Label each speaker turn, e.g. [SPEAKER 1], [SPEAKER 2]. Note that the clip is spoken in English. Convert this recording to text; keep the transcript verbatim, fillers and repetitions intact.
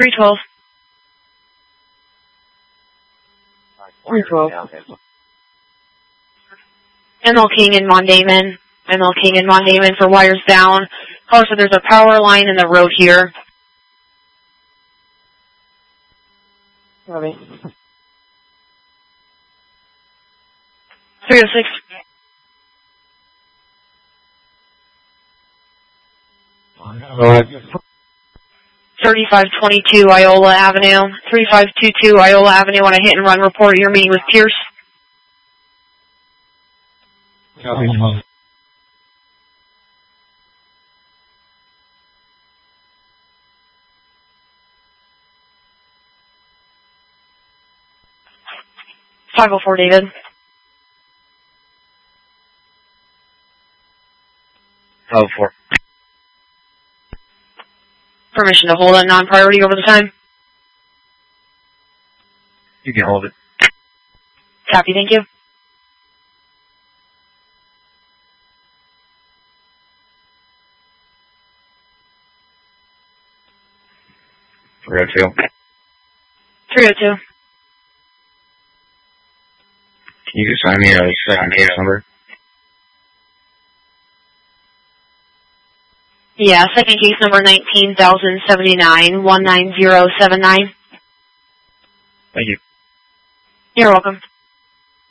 [SPEAKER 1] three twelve.
[SPEAKER 2] three twelve.
[SPEAKER 1] M L King and Mondayman. M L King and Mondayman for wires down. Caller said there's a power line in the road here.
[SPEAKER 2] Copy.
[SPEAKER 1] three oh six. thirty-five twenty-two Iola Avenue. thirty-five twenty-two Iola Avenue on a hit and run report. You're meeting with Pierce.
[SPEAKER 3] Copy.
[SPEAKER 1] five oh four David.
[SPEAKER 4] five oh four.
[SPEAKER 1] Permission to hold on non-priority over the time.
[SPEAKER 4] You can hold it.
[SPEAKER 1] Copy, thank you.
[SPEAKER 4] three oh two.
[SPEAKER 1] three oh two.
[SPEAKER 4] Can you just sign me a second case number?
[SPEAKER 1] Yeah, second case number nineteen thousand seventy-nine, one nine zero seven nine.
[SPEAKER 4] Thank you.
[SPEAKER 1] You're welcome.